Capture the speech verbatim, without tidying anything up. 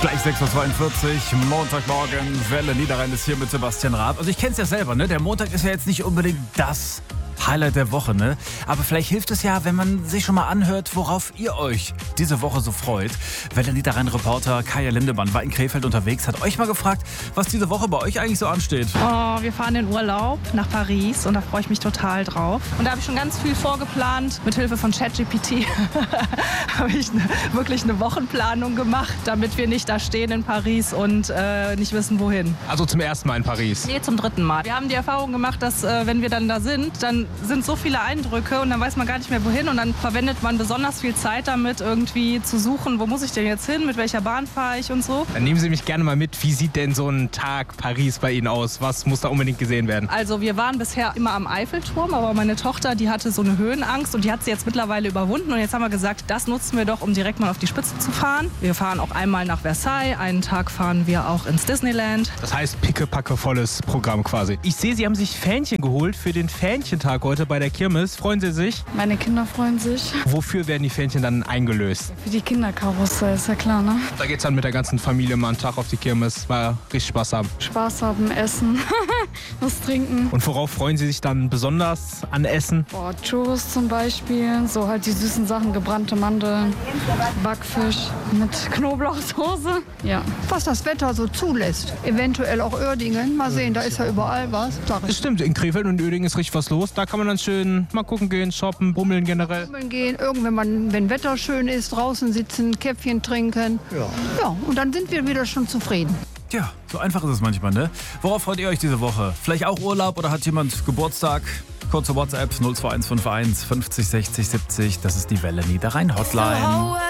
Gleich sechs Uhr zweiundvierzig, Montagmorgen, Welle Niederrhein ist hier mit Sebastian Raab. Also ich kenn's ja selber, ne? Der Montag ist ja jetzt nicht unbedingt das Highlight der Woche, ne? Aber vielleicht hilft es ja, wenn man sich schon mal anhört, worauf ihr euch diese Woche so freut. Welle Niederrhein-Reporter Kaya Lindemann war in Krefeld unterwegs, hat euch mal gefragt, was diese Woche bei euch eigentlich so ansteht. Oh, wir fahren in Urlaub nach Paris und da freue ich mich total drauf. Und da habe ich schon ganz viel vorgeplant. Mit Hilfe von ChatGPT habe ich ne, wirklich eine Wochenplanung gemacht, damit wir nicht da stehen in Paris und äh, nicht wissen, wohin. Also zum ersten Mal in Paris? Nee, zum dritten Mal. Wir haben die Erfahrung gemacht, dass äh, wenn wir dann da sind, dann sind so viele Eindrücke und dann weiß man gar nicht mehr wohin und dann verwendet man besonders viel Zeit damit, irgendwie zu suchen, wo muss ich denn jetzt hin, mit welcher Bahn fahre ich und so. Dann nehmen Sie mich gerne mal mit. Wie sieht denn so ein Tag Paris bei Ihnen aus? Was muss da unbedingt gesehen werden? Also wir waren bisher immer am Eiffelturm, aber meine Tochter, die hatte so eine Höhenangst und die hat sie jetzt mittlerweile überwunden und jetzt haben wir gesagt, das nutzen wir doch, um direkt mal auf die Spitze zu fahren. Wir fahren auch einmal nach Versailles, einen Tag fahren wir auch ins Disneyland. Das heißt pickepacke volles Programm quasi. Ich sehe, Sie haben sich Fähnchen geholt für den Fähnchentag heute bei der Kirmes. Freuen Sie sich? Meine Kinder freuen sich. Wofür werden die Fähnchen dann eingelöst? Für die Kinderkarusse, ist ja klar, ne? Da geht's dann mit der ganzen Familie mal einen Tag auf die Kirmes, mal richtig Spaß haben. Spaß haben, essen, was trinken. Und worauf freuen Sie sich dann besonders an Essen? Boah, Churros zum Beispiel, so halt die süßen Sachen, gebrannte Mandeln, Backfisch mit Knoblauchsoße. Ja. Was das Wetter so zulässt. Eventuell auch Uerdingen. Mal sehen, da ist ja überall was. Sag Das ich. stimmt, in Krefeld und Uerdingen ist richtig was los. Da kann man dann schön mal gucken gehen, shoppen, bummeln generell. Bummeln gehen, irgendwann, man, wenn Wetter schön ist, draußen sitzen, Käffchen trinken. Ja. Ja, und dann sind wir wieder schon zufrieden. Tja, so einfach ist es manchmal, ne? Worauf freut ihr euch diese Woche? Vielleicht auch Urlaub oder hat jemand Geburtstag? Kurze WhatsApp null zwei eins fünf eins fünfzig sechzig siebzig, das ist die Welle Niederrhein Hotline.